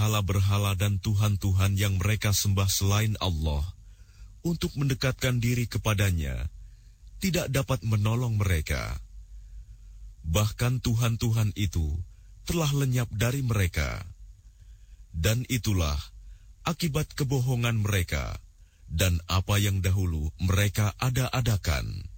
berhala-berhala dan tuhan-tuhan yang mereka sembah selain Allah untuk mendekatkan diri kepadanya tidak dapat menolong mereka. Bahkan tuhan-tuhan itu telah lenyap dari mereka. Dan itulah akibat kebohongan mereka dan apa yang dahulu mereka ada-adakan.